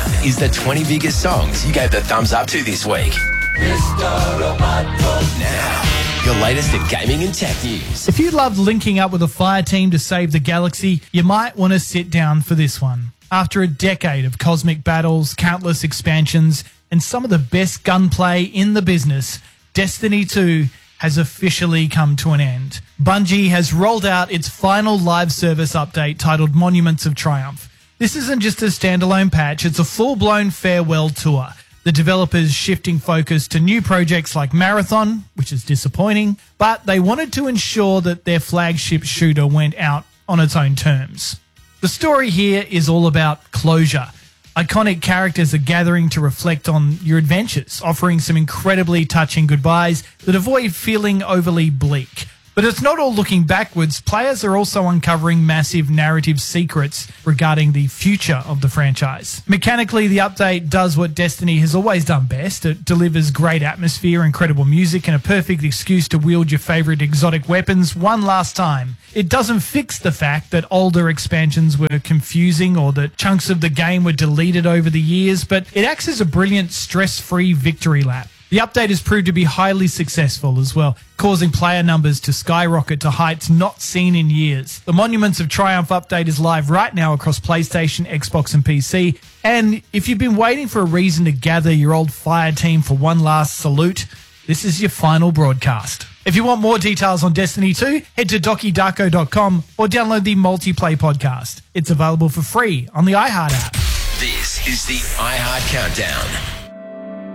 is the 20 biggest songs you gave the thumbs up to this week. Now, your latest in gaming and tech news. If you loved linking up with a fire team to save the galaxy, you might want to sit down for this one. After a decade of cosmic battles, countless expansions, and some of the best gunplay in the business, Destiny 2 has officially come to an end. Bungie has rolled out its final live service update titled Monuments of Triumph. This isn't just a standalone patch, it's a full-blown farewell tour. The developers shifting focus to new projects like Marathon, which is disappointing, but they wanted to ensure that their flagship shooter went out on its own terms. The story here is all about closure. Iconic characters are gathering to reflect on your adventures, offering some incredibly touching goodbyes that avoid feeling overly bleak. But it's not all looking backwards. Players are also uncovering massive narrative secrets regarding the future of the franchise. Mechanically, the update does what Destiny has always done best. It delivers great atmosphere, incredible music, and a perfect excuse to wield your favorite exotic weapons one last time. It doesn't fix the fact that older expansions were confusing or that chunks of the game were deleted over the years, but it acts as a brilliant stress-free victory lap. The update has proved to be highly successful as well, causing player numbers to skyrocket to heights not seen in years. The Monuments of Triumph update is live right now across PlayStation, Xbox and PC, and if you've been waiting for a reason to gather your old fire team for one last salute, this is your final broadcast. If you want more details on Destiny 2, head to DokiDarko.com or download the Multiplay podcast. It's available for free on the iHeart app. This is the iHeart Countdown.